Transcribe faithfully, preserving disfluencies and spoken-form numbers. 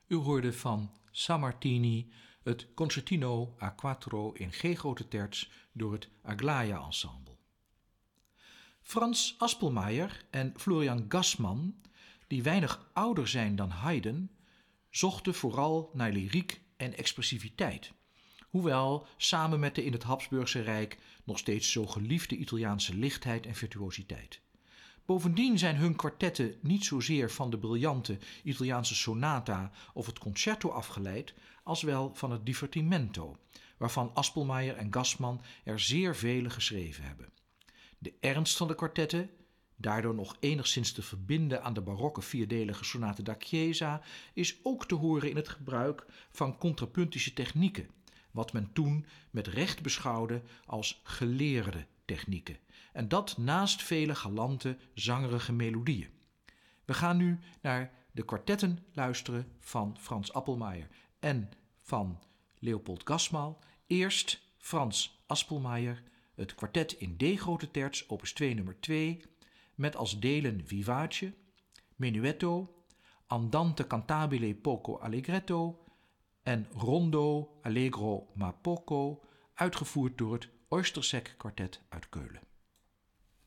U hoorde van Sammartini het Concertino A quattro in G grote terts door het Aglaia Ensemble. Franz Aspelmayer en Florian Gassmann, die weinig ouder zijn dan Haydn, zochten vooral naar lyriek en expressiviteit, hoewel samen met de in het Habsburgse Rijk nog steeds zo geliefde Italiaanse lichtheid en virtuositeit. Bovendien zijn hun kwartetten niet zozeer van de briljante Italiaanse sonata of het concerto afgeleid, als wel van het divertimento, waarvan Aspelmayer en Gassmann er zeer vele geschreven hebben. De ernst van de kwartetten, daardoor nog enigszins te verbinden aan de barokke vierdelige sonate da Chiesa, is ook te horen in het gebruik van contrapuntische technieken, wat men toen met recht beschouwde als geleerde technieken, en dat naast vele galante, zangerige melodieën. We gaan nu naar de kwartetten luisteren van Franz Aspelmayer en van Leopold Gassmann. Eerst Franz Aspelmayer, het kwartet in D grote terts, opus twee nummer twee, met als delen vivace, menuetto, andante cantabile poco allegretto en rondo allegro ma poco, uitgevoerd door het Oystersek kwartet uit Keulen.